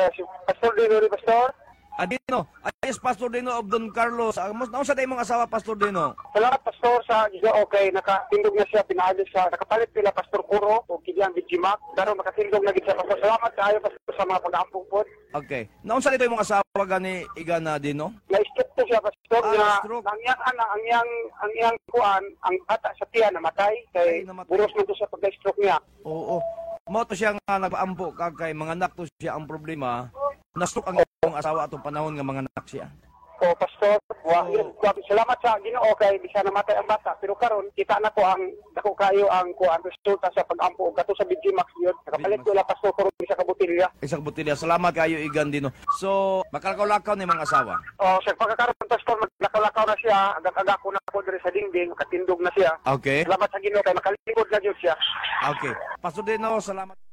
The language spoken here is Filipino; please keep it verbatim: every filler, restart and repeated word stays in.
uh, si Pastor Dino, ni Pastor. Adino, ayos Pastor Dino of Don Carlos. Amos naon sa day mong asawa Pastor Dino? Salamat Pastor sa Giga okay, nakatindog na siya pinaayos sa nakapalit pila Pastor Kuro o kidyan Bijimak. Pero makatindog na gid siya Pastor. Salamat kaayo Pastor sa mga pag-ampong pod. Okay. Naon sa day mong asawa gani Igana Dino? Na-stroke po siya Pastor Ah, na stroke. ang iyang ana, ang iyang ang iyang kuan, ang bata sa tiyan namatay kay Ay, namatay. buros man to sa pagka-stroke niya. Oo. Mo to siya nga nagpaampo kag kay mga anak to siya ang problema. Nastok ang iyong asawa atong panahon nga mga anak siya. O Pastor, wa, Oo. wa, salamat sa Ginoo kay bisa namatay ang bata pero karon kita na ko ang dako kayo ang kuan resulta sa pag-ampo ug kato sa Bijimak yun. Nakapalit ko la Pastor Kuro sa kabutilya. Isang butilya. Salamat kayo Igan Dino. So, makalakaw-lakaw ni mga asawa. O sa pagkakaroon Pastor maglakaw-lakaw na siya, agak-agak ko na ko diri sa dingding, makatindog na siya. Okay. Salamat sa Ginoo kay makalingkod na jud siya. Okay. Pastor Dino, salamat.